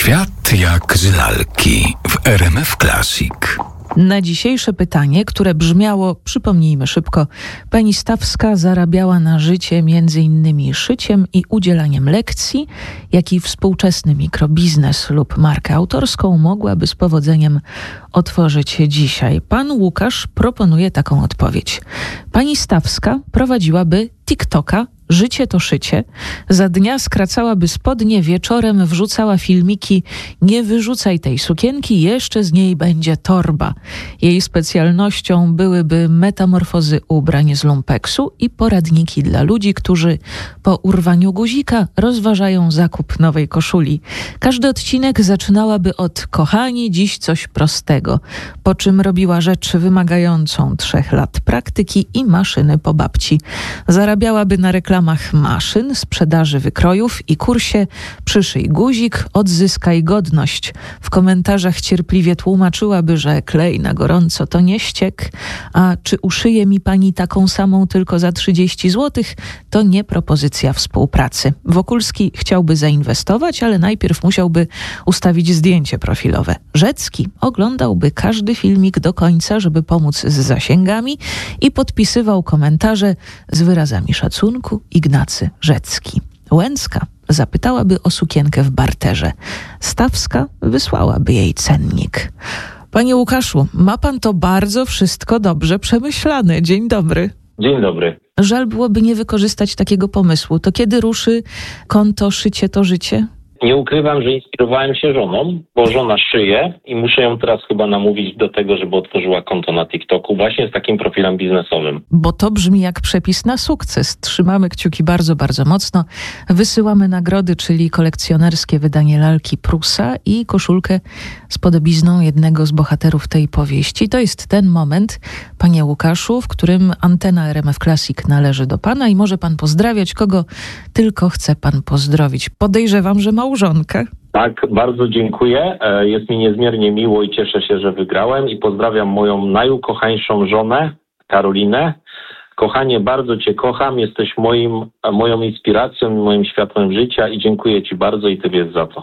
Świat jak z lalki w RMF Classic. Na dzisiejsze pytanie, które brzmiało, przypomnijmy szybko, pani Stawska zarabiała na życie m.in. szyciem i udzielaniem lekcji, jak i współczesny mikrobiznes lub markę autorską mogłaby z powodzeniem otworzyć dzisiaj. Pan Łukasz proponuje taką odpowiedź. Pani Stawska prowadziłaby TikToka Życie to szycie. Za dnia skracałaby spodnie, wieczorem wrzucała filmiki nie wyrzucaj tej sukienki, jeszcze z niej będzie torba. Jej specjalnością byłyby metamorfozy ubrań z lumpeksu i poradniki dla ludzi, którzy po urwaniu guzika rozważają zakup nowej koszuli. Każdy odcinek zaczynałaby od kochani, dziś coś prostego, po czym robiła rzecz wymagającą 3 lat praktyki i maszyny po babci. Zarabiałaby na reklamach maszyn, sprzedaży wykrojów i kursie przyszyj guzik, odzyskaj godność. W komentarzach cierpliwie tłumaczyłaby, że klej na gorąco to nie ściek, a czy uszyje mi pani taką samą tylko za 30 zł, to nie propozycja współpracy. Wokulski chciałby zainwestować, ale najpierw musiałby ustawić zdjęcie profilowe. Rzecki oglądałby każdy filmik do końca, żeby pomóc z zasięgami i podpisywał komentarze z wyrazami szacunku Ignacy Rzecki. Łęcka zapytałaby o sukienkę w barterze. Stawska wysłałaby jej cennik. Panie Łukaszu, ma pan to bardzo wszystko dobrze przemyślane. Dzień dobry. Dzień dobry. Żal byłoby nie wykorzystać takiego pomysłu. To kiedy ruszy konto Szycie to życie? Nie ukrywam, że inspirowałem się żoną, bo żona szyje i muszę ją teraz chyba namówić do tego, żeby otworzyła konto na TikToku właśnie z takim profilem biznesowym. Bo to brzmi jak przepis na sukces. Trzymamy kciuki bardzo, bardzo mocno. Wysyłamy nagrody, czyli kolekcjonerskie wydanie lalki Prusa i koszulkę z podobizną jednego z bohaterów tej powieści. To jest ten moment, panie Łukaszu, w którym antena RMF Classic należy do pana i może pan pozdrawiać, kogo tylko chce pan pozdrowić. Podejrzewam, że małżonkę. Tak, bardzo dziękuję. Jest mi niezmiernie miło i cieszę się, że wygrałem i pozdrawiam moją najukochańszą żonę, Karolinę. Kochanie, bardzo cię kocham, jesteś moją inspiracją i moim światłem życia i dziękuję ci bardzo i tobie za to.